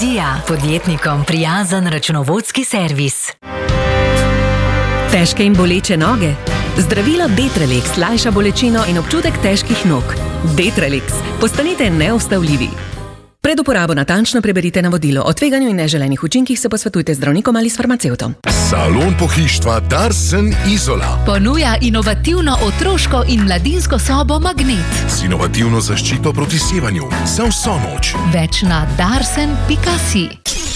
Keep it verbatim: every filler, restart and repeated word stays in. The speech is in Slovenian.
Vizija, podjetnikom prijazen računovodski servis. Težke in boleče noge? Zdravilo Detralex lajša bolečino in občutek težkih nog. Detralex. Postanite neustavljivi. Pred uporabo natančno preberite navodilo. O tveganju in neželenih učinkih se posvetujte z zdravnikom ali s farmacevtom. Salon pohištva Darsen Izola ponuja inovativno otroško in mladinsko sobo Magnet. z inovativno zaščito proti sevanju za vso noč. Več na darsen pika si.